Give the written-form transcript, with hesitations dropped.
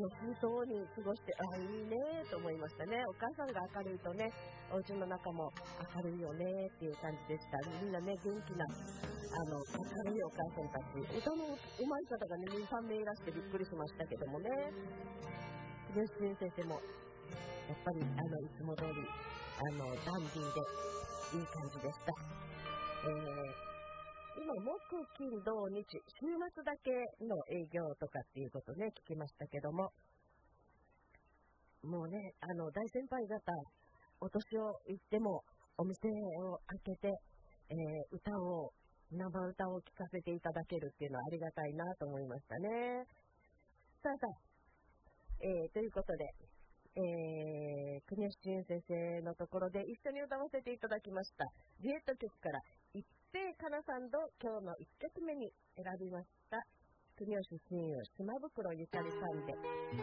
水槽に過ごして、いいねと思いましたね。お母さんが明るいとね、お家の中も明るいよねっていう感じでした。みんなね、元気な、明るいお母さんたち。歌の上手い方がね、2、3名いらしてびっくりしましたけどもね。国吉先生も、やっぱり、いつも通り、ダンディーで、いい感じでした。今、木、金、土、日、週末だけの営業とかっていうことね、聞きましたけども、もうね、大先輩方、お年を言っても、お店を開けて、生歌を聴かせていただけるっていうのはありがたいなと思いましたね。さあ、ということで、国吉純先生のところで一緒に歌わせていただきましたデュエット曲から一平かなさんと今日の1曲目に選びました国吉親友島袋ゆかりさんで